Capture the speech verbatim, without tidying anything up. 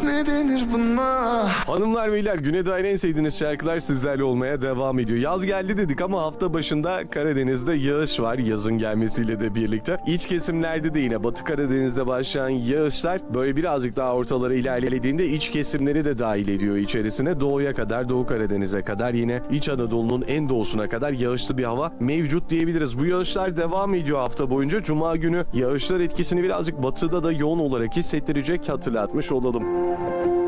ne denir buna? Hanımlar beyler, güne dair en sevdiğiniz şarkılar sizlerle olmaya devam ediyor. Yaz geldi dedik ama hafta başında Karadeniz'de yağış var, yazın gelmesiyle de birlikte. İç kesimlerde de yine Batı Karadeniz'de başlayan yağışlar böyle birazcık daha ortalara ilerlediğinde iç kesimleri de dahil ediyor içerisine. Doğuya kadar, Doğu Karadeniz'e kadar, yine İç Anadolu'nun en doğusuna kadar yağışlı bir hava mevcut diyebiliriz. Bu yağışlar devam ediyor hafta boyunca. Cuma günü yağışlar etkisini birazcık batıda da yoğun olarak hissettirecek, hatırlatmış olalım.